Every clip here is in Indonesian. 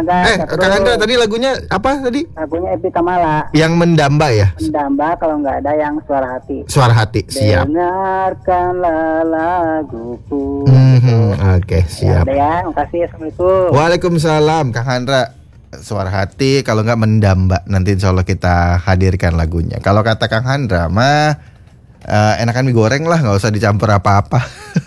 Kang Andra tadi lagunya apa tadi? Lagunya Epi Tamala. Yang mendamba ya? Mendamba, kalau nggak ada yang suara hati. Suara hati, siap. Dengarkanlah laguku. Oke, siap. Ya, ya, makasih. Assalamualaikum. Waalaikumsalam, Kang Andra. Suara hati, kalau nggak mendamba, nanti insya Allah kita hadirkan lagunya. Kalau kata Kang Andra mah enakan mie goreng lah, nggak usah dicampur apa-apa.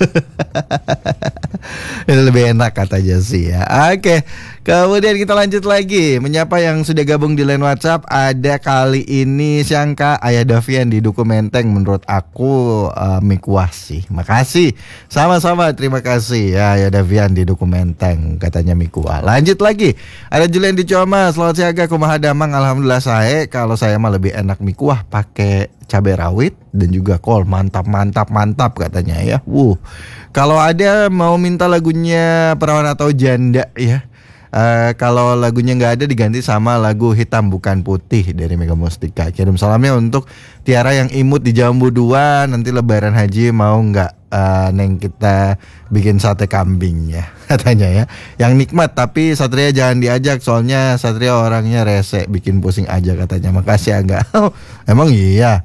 Itu lebih enak katanya sih ya. Oke, kemudian kita lanjut lagi menyapa yang sudah gabung di line WhatsApp. Ada kali ini Syangka Ayah Davian di Dukumenteng. Menurut aku mie kuah sih. Makasih. Sama-sama, terima kasih ya Ayah Davian di Dukumenteng, katanya mie kuah. Lanjut lagi. Ada Julian di Coma. Selamat siang, kumaha damang. Alhamdulillah saya. Kalau saya mah lebih enak mie kuah pakai cabai rawit dan juga kol. Mantap katanya ya. Kalau ada mau minta lagunya Perawan atau Janda ya. Kalau lagunya nggak ada diganti sama lagu Hitam Bukan Putih dari Mega Mustika. Kirim salamnya untuk Tiara yang imut di Jambu 2. Nanti lebaran haji mau nggak Neng kita bikin sate kambing ya, katanya ya. Yang nikmat, tapi Satria jangan diajak, soalnya Satria orangnya rese, bikin pusing aja katanya. Makasih agak. Emang iya.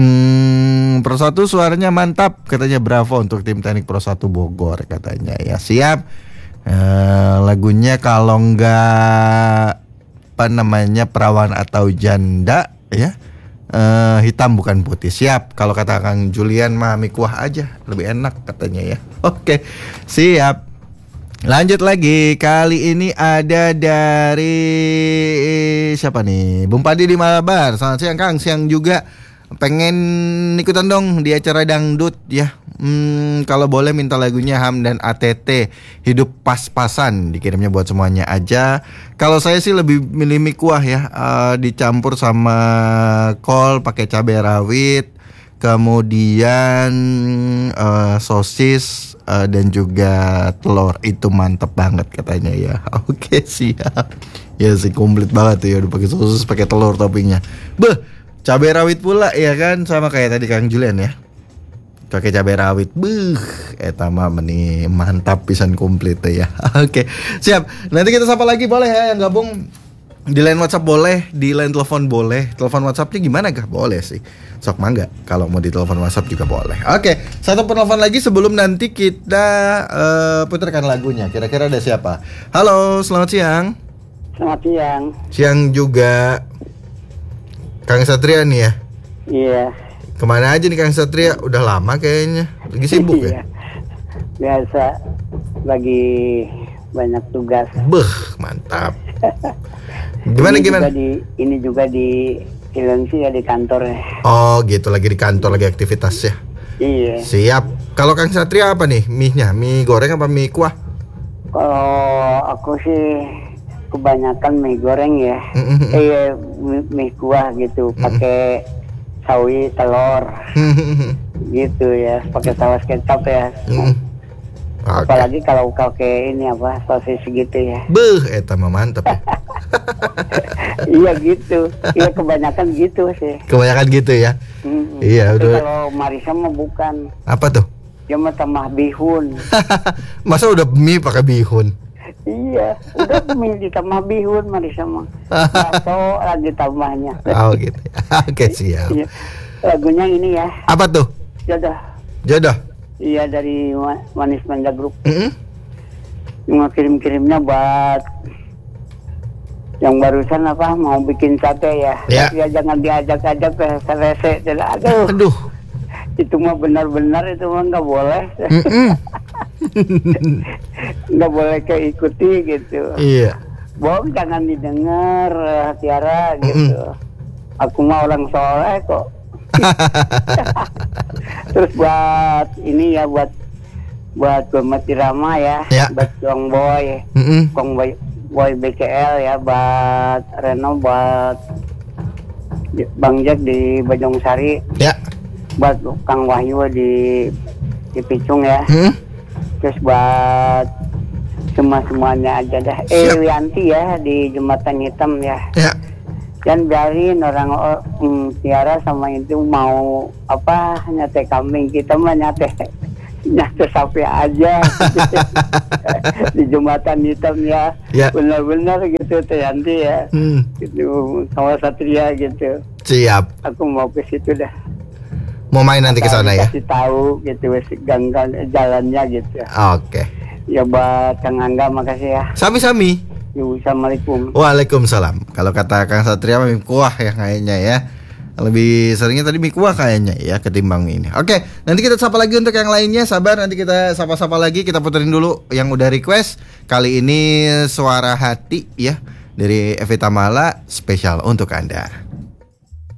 Pro 1 suaranya mantap, katanya. Bravo untuk tim teknik Pro 1 Bogor, katanya ya. Siap. Lagunya kalau nggak apa namanya Perawan atau Janda ya, Hitam Bukan Putih. Siap. Kalau kata Kang Julian mah mie kuah aja lebih enak, katanya ya. Oke, siap. Lanjut lagi. Kali ini ada dari siapa nih? Bung Padi di Malabar. Selamat siang Kang. Siang juga. Pengen ikutan dong di acara dangdut ya. Kalau boleh minta lagunya Ham dan ATT, Hidup Pas-Pasan. Dikirimnya buat semuanya aja. Kalau saya sih lebih milih mie kuah ya, dicampur sama kol pakai cabai rawit, kemudian sosis dan juga telur. Itu mantep banget katanya ya. Oke, siap. Ya sih komplit banget tuh ya, udah pakai sosis, pakai telur toppingnya. Cabai rawit pula ya kan, sama kayak tadi Kang Julian ya. Pakai cabai rawit. Eta mah meni mantap pisan komplit ya. Oke, siap. Nanti kita sapa lagi boleh ya yang gabung. Di line WhatsApp boleh, di line telepon boleh. Telepon WhatsAppnya gimana kah? Boleh sih. Sok mangga. Kalau mau di telepon WhatsApp juga boleh. Oke, satu penelpon lagi sebelum nanti kita putarkan lagunya. Kira-kira ada siapa? Halo, selamat siang. Selamat siang. Siang juga. Kang Satria nih ya? Iya. Kemana aja nih Kang Satria? Udah lama kayaknya. Lagi sibuk ya? Biasa. Lagi banyak tugas. Mantap. Gimana? Ini juga di Cilengsi ya, di kantor ya. Oh gitu, lagi di kantor, lagi aktivitas ya? Iya. Siap. Kalau Kang Satria apa nih? Mie-nya? Mie goreng apa mie kuah? Kalau aku sih kebanyakan mie goreng ya. Mie kuah gitu, pakai sawi, telur. Gitu ya, pakai saus kecap ya. Okay. Apalagi kalau pakai ini apa, sosis gitu ya. Eta mah mantep ya. Iya gitu. Iya kebanyakan gitu sih. Kebanyakan gitu ya. Iya udah. Kalau Marisa mah bukan. Apa tuh? Dia mah tambah bihun. Masa udah mie pakai bihun? Iya, udah mie ditambah bihun Marisa mah. Bakso lagi tambahnya. Oh gitu. Oke, siap. Iya. Lagunya ini ya. Apa tuh? Jodoh. Iya, dari Manis Manja Group. Cuma kirimnya buat yang barusan apa, mau bikin sate ya. Ya. Ya jangan diajak-ajak ke rese. Aduh. Itu mah benar-benar itu mah nggak boleh. Nggak boleh keikuti gitu. Iya. Bom, jangan didengar Tiara gitu. Aku mah orang soleh kok. Terus buat ini ya, buat Mati Rama ya. Buat Kong Boy BCL ya, buat Reno, buat Bang Jack di Bajongsari ya, buat Kang Wahyu di Picung ya. Terus buat semuanya aja dah. Wianti ya di Jembatan Hitam ya. Dan biarin orang Tiara sama itu mau apa, nyate kambing, kita mah nyate nyata sampai aja di jembatan hitam ya. Benar-benar gitu teh Yanti ya. Gitu sama Satria gitu. Siap. Aku mau ke situ dah. Mau main nanti ke sana ya. Kasih tahu gitu gang jalannya gitu. Oke. Ya buat Kang Angga makasih ya. Sami-sami. Assalamualaikum. Waalaikumsalam. Kalau kata Kang Satria mie kuah ya kayaknya ya. Lebih seringnya tadi mie kuah kayaknya ya ketimbang ini. Oke, nanti kita sapa lagi untuk yang lainnya. Sabar, nanti kita sapa-sapa lagi. Kita puterin dulu yang udah request. Kali ini Suara Hati ya dari Evita Mala spesial untuk Anda.